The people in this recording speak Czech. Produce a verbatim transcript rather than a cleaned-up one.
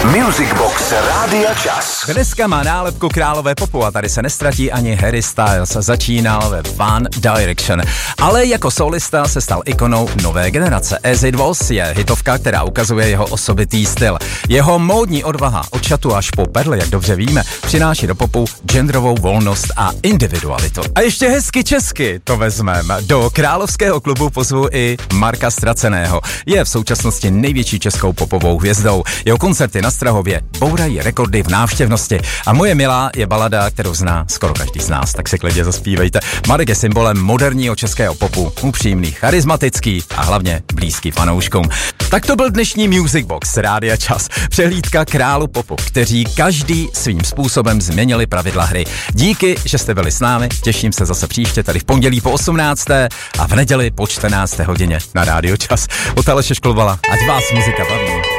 Music Box Rádia Čas. Dneska má nálepku králové popu a tady se nestratí ani Harry Styles. Začínal ve One Direction, ale jako solista se stal ikonou nové generace. As It Was je hitovka, která ukazuje jeho osobitý styl. Jeho módní odvaha od šatu až po perly, jak dobře víme, přináší do popu genderovou volnost a individualitu. A ještě hezky česky to vezmeme. Do královského klubu pozvu i Marka Ztraceného. Je v současnosti největší českou popovou hvězdou. Jeho koncerty na Strahově bourají rekordy v návštěvnosti. A Moje milá je balada, kterou zná skoro každý z nás, tak si klidně zaspívejte. Marek je symbolem moderního českého popu, upřímný, charismatický a hlavně blízký fanouškům. Tak to byl dnešní Music Box Rádia Čas. Přehlídka králu popu, kteří každý svým způsobem změnili pravidla hry. Díky, že jste byli s námi, těším se zase příště tady v pondělí po osmnácté a v neděli po čtrnácté hodině na Rádio Čas. Od Aleše Šklovala, ať vás muzika baví.